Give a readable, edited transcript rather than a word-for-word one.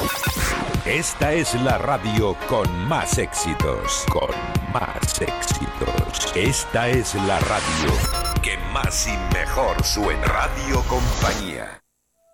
Esta es la radio con más éxitos, con más éxitos. Esta es la radio que más y mejor suena. Radio Compañía.